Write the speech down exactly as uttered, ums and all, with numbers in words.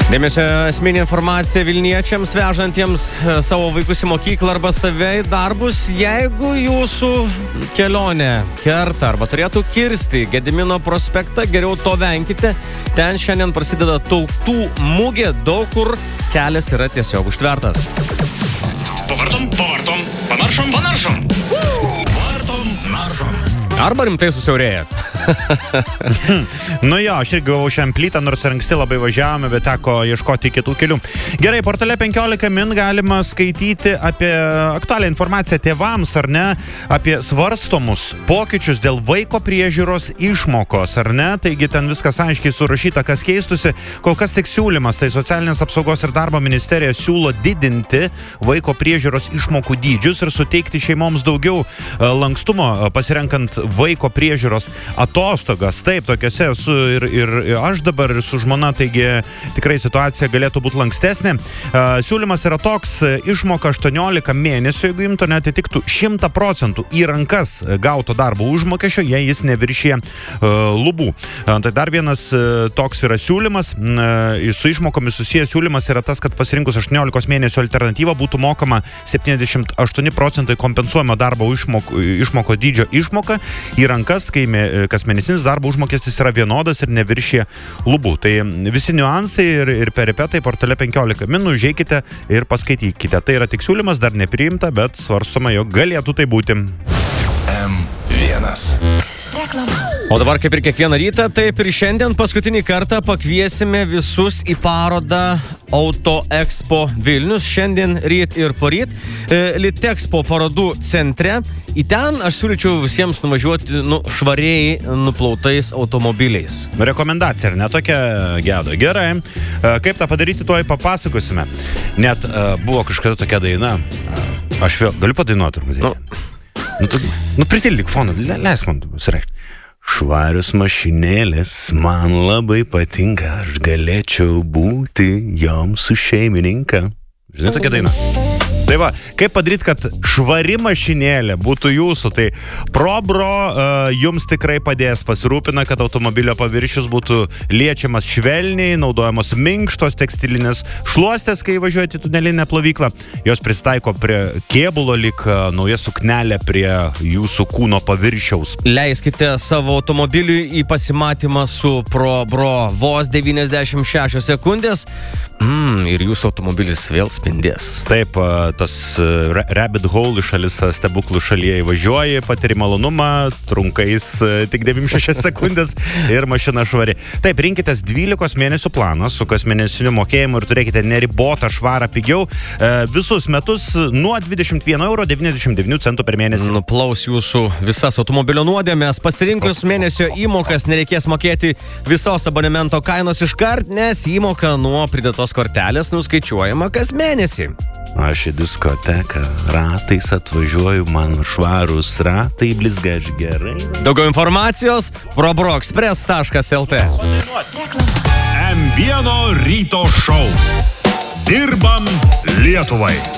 Dėmesio esminė informacija Vilniečiams vežantiems savo vaikus į mokyklą arba save į darbus. Jeigu jūsų kelionė kerta arba turėtų kirsti Gedimino prospektą, geriau to venkite. Ten šiandien prasideda tautų mugė, daug kur kelias yra tiesiog užtvertas. Pavartom, pavartom, panaršom, panaršom. Vartom, naršom. Arba rimtai susiaurėjęs. Nu jo, aš irgi gavau šiam plytą, nors ir anksti labai važiavome, bet teko ieškoti kitų kelių. Gerai, portale penkiolika min galima skaityti apie aktualią informaciją tėvams, ar ne, apie svarstomus pokyčius dėl vaiko priežiūros išmokos, ar ne, taigi ten viskas aiškiai surašyta, kas keistusi. Kol kas tik siūlymas, tai Socialinės apsaugos ir darbo ministerija siūlo didinti vaiko priežiūros išmokų dydžius ir suteikti šeimoms daugiau lankstumo pasirenkant vaiko priežiūros atostogas. Taip, tokiose esu ir, ir aš dabar su žmona, taigi tikrai situacija galėtų būti lankstesnė. Siūlymas yra toks, išmoka aštuoniolika mėnesių, jeigu imtų netitiktų šimtą procentų į rankas gauto darbo užmokesčio, jei jis neviršyje lubų. Tai dar vienas toks yra siūlymas. Su išmokomis susijęs siūlymas yra tas, kad pasirinkus aštuoniolikos mėnesių alternatyvą būtų mokama septyniasdešimt aštuoni procentai kompensuojamo darbo išmoko, išmoko dydžio išmoka į rankas, kai kas mėnesinis darbo užmokestis yra vienodas ir neviršė lubų. Tai visi niuansai ir, ir peripetai portale penkiolika min, užeikite ir paskaitykite. Tai yra tik siūlymas, dar nepriimta, bet svarstoma, jog galėtų tai būti. M vienas. O dabar kaip ir kiekvieną rytą, taip ir šiandien paskutinį kartą pakviesime visus į parodą Auto Expo Vilnius. Šiandien ryt ir poryt Litexpo parodų centre. Į ten aš siūlyčiau visiems nuvažiuoti nu, švariai nuplautais automobiliais. Rekomendacija, ar ne tokia, Gedo? Gerai. Kaip tą padaryti, tuoj papasakosime. Net uh, buvo kažkada tokia daina. Aš vėl galiu padainuoti turbūt. Nu. Nu, tu, nu pritildyk foną, le, leis man sureikti. Švarios mašinėlės man labai patinka, aš galėčiau būti joms su šeimininka. Žinai, tokia daina. Tai va, kaip padaryti, kad švari mašinėlė būtų jūsų, tai ProBro uh, jums tikrai padės, pasirūpina, kad automobilio paviršius būtų liečiamas švelniai, naudojamos minkštos tekstilinės šluostės, kai važiuojate į tunelinę plovyklą. Jos pristaiko prie kėbulo lyg uh, nauja suknelė prie jūsų kūno paviršiaus. Leiskite savo automobiliui į pasimatymą su ProBro vos devyniasdešimt šešios sekundės mm, ir jūsų automobilis vėl spindės. Taip, uh, tas uh, rabbit hole šalis stebuklų šalyje įvažiuoji, patiri malonumą, trunkais uh, tik devyniasdešimt šešias sekundės ir mašina švari. Taip, rinkitės dvylikos mėnesių planą su kasmėnesiniu mokėjimu ir turėkite neribotą švarą pigiau uh, visus metus nuo dvidešimt vieno euro devyniasdešimt devynių centų per mėnesį. Nuplaus jūsų visas automobilio nuodėmės. Pasirinkus mėnesio įmokas nereikės mokėti visos abonemento kainos iškart, nes įmoka nuo pridėtos kortelės nuskaičiuojama kas mėnesį. Aš į diskoteką ratais atvažiuoju, man švarus ratai blizga, aš gerai. Daugiau informacijos probroexpress taškas lt. M vieno ryto šou. Dirbam Lietuvai.